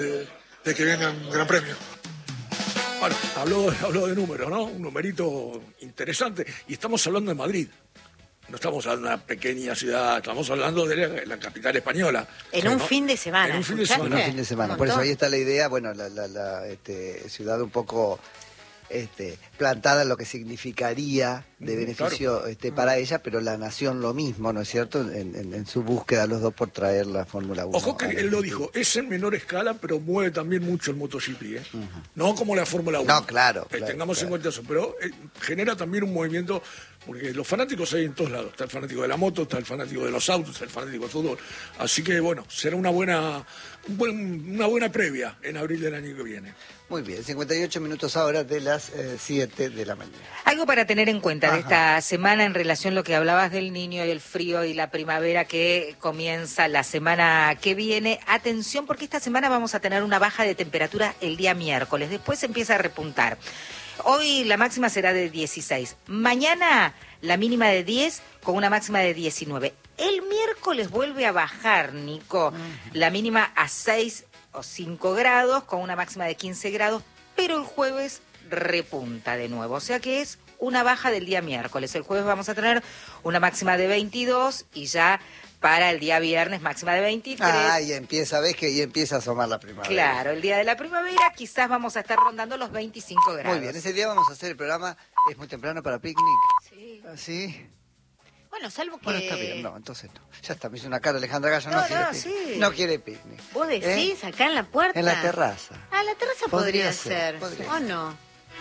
de que venga un gran premio. Bueno, habló de números, ¿no? Un numerito interesante. Y estamos hablando de Madrid. No estamos hablando de una pequeña ciudad, estamos hablando de la capital española. En un fin de semana. En un fin de semana. Por eso ahí está la idea, bueno, la ciudad un poco plantada en lo que significaría de beneficio para ella, pero la nación lo mismo, ¿no es cierto? En su búsqueda los dos por traer la Fórmula 1. Ojo que él lo dijo, es en menor escala, pero mueve también mucho el MotoGP, ¿eh? No como la Fórmula 1. No, claro. Tengamos en cuenta eso, pero genera también un movimiento, porque los fanáticos hay en todos lados. Está el fanático de la moto, está el fanático de los autos, está el fanático del fútbol. Así que, bueno, será una buena previa en abril del año que viene. Muy bien, 58 minutos ahora de las 7 de la mañana. Algo para tener en cuenta de esta semana en relación a lo que hablabas del niño y el frío y la primavera que comienza la semana que viene. Atención, porque esta semana vamos a tener una baja de temperatura el día miércoles. Después empieza a repuntar. Hoy la máxima será de 16. Mañana la mínima de 10 con una máxima de 19. El miércoles vuelve a bajar, Nico, la mínima a 6 o 5 grados con una máxima de 15 grados, pero el jueves repunta de nuevo. O sea que es una baja del día miércoles. El jueves vamos a tener una máxima de 22 y ya para el día viernes máxima de 23. Y empieza a asomar la primavera. Claro, el día de la primavera quizás vamos a estar rondando los 25 grados. Muy bien, ese día vamos a hacer el programa. ¿Es muy temprano para picnic? Sí. ¿Sí? Bueno, salvo que... Bueno, está bien, no, entonces no. Ya está, me hizo una cara Alejandra Gallo, no quiere picnic. ¿Vos decís acá en la puerta? En la terraza. Ah, la terraza podría ser. ¿O no?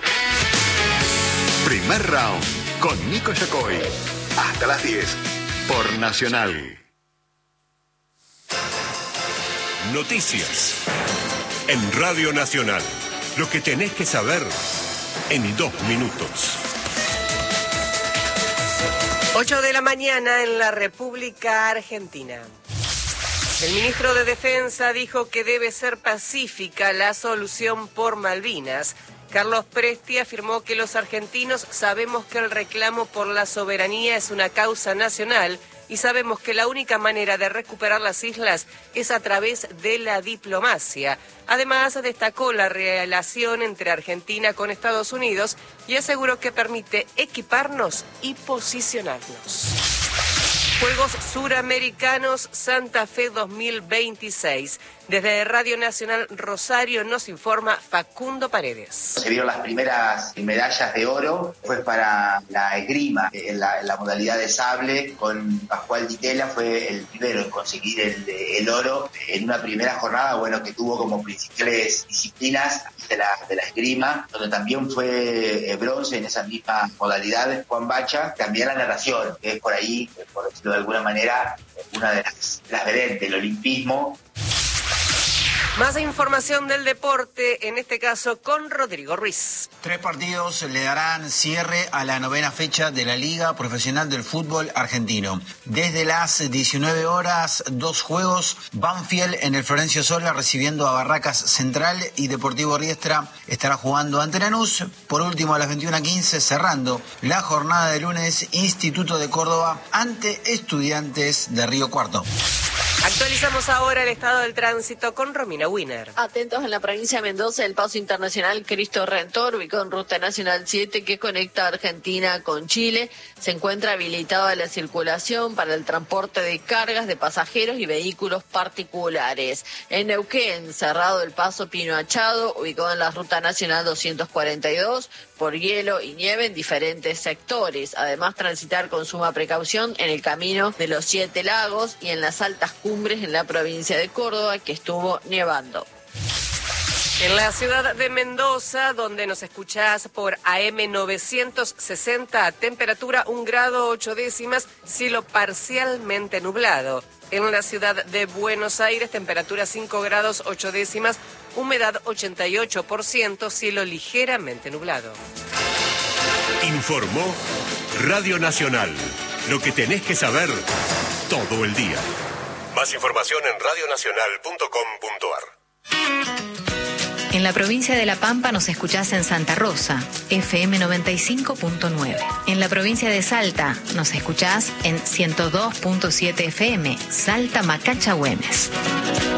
Primer round con Nico Yacoy. Hasta las 10 por Nacional. Noticias en Radio Nacional. Lo que tenés que saber en 2 minutos. 8 de la mañana en la República Argentina. El ministro de Defensa dijo que debe ser pacífica la solución por Malvinas. Carlos Presti afirmó que los argentinos sabemos que el reclamo por la soberanía es una causa nacional y sabemos que la única manera de recuperar las islas es a través de la diplomacia. Además, destacó la relación entre Argentina con Estados Unidos y aseguró que permite equiparnos y posicionarnos. Juegos Suramericanos Santa Fe 2026. Desde Radio Nacional Rosario nos informa Facundo Paredes. Se vieron las primeras medallas de oro, fue para la esgrima, en la modalidad de sable, con Pascual Di Tella fue el primero en conseguir el oro en una primera jornada, bueno, que tuvo como principales disciplinas de la esgrima, donde también fue bronce en esa misma modalidad Juan Bacha, también la natación, que es por ahí, por decirlo de alguna manera, una de las vedettes del olimpismo. Más información del deporte, en este caso con Rodrigo Ruiz. 3 partidos le darán cierre a la 9ª fecha de la Liga Profesional del Fútbol Argentino. Desde las 19 horas, 2 juegos. Banfield en el Florencio Sola recibiendo a Barracas Central y Deportivo Riestra estará jugando ante Lanús. Por último, a las 21:15, cerrando la jornada de lunes, Instituto de Córdoba ante Estudiantes de Río Cuarto. Actualizamos ahora el estado del tránsito con Romina Wiener. Atentos en la provincia de Mendoza, el paso internacional Cristo Redentor, ubicado en Ruta Nacional 7, que conecta Argentina con Chile. Se encuentra habilitada la circulación para el transporte de cargas de pasajeros y vehículos particulares. En Neuquén, cerrado el paso Pino Achado, ubicado en la Ruta Nacional 242, por hielo y nieve en diferentes sectores. Además, transitar con suma precaución en el camino de los 7 lagos y en las altas cumbres en la provincia de Córdoba, que estuvo nevando. En la ciudad de Mendoza, donde nos escuchás por AM 960, temperatura 1 grado 8 décimas, cielo parcialmente nublado. En la ciudad de Buenos Aires, temperatura 5 grados 8 décimas, humedad 88%, cielo ligeramente nublado. Informó Radio Nacional. Lo que tenés que saber todo el día. Más información en radionacional.com.ar. En la provincia de La Pampa nos escuchás en Santa Rosa, FM 95.9. En la provincia de Salta nos escuchás en 102.7 FM, Salta Macacha Güemes.